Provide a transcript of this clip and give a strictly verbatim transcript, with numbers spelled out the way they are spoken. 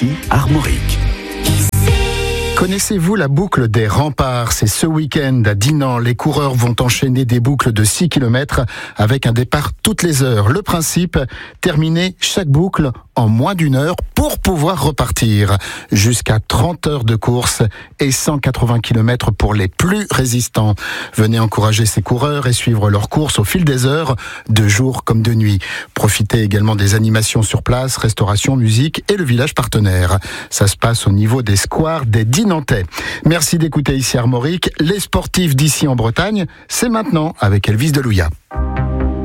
Ici Armorique. Connaissez-vous la boucle des remparts? C'est ce week-end à Dinan. Les coureurs vont enchaîner des boucles de six kilomètres avec un départ toutes les heures. Le principe, terminer chaque boucle en moins d'une heure pour pouvoir repartir. Jusqu'à trente heures de course et cent quatre-vingts kilomètres pour les plus résistants. Venez encourager ces coureurs et suivre leur course au fil des heures, de jour comme de nuit. Profitez également des animations sur place, restauration, musique et le village partenaire. Ça se passe au niveau des squares des Dinantais. Merci d'écouter ici Armorique. Les sportifs d'ici en Bretagne, c'est maintenant avec Elvis Delouya.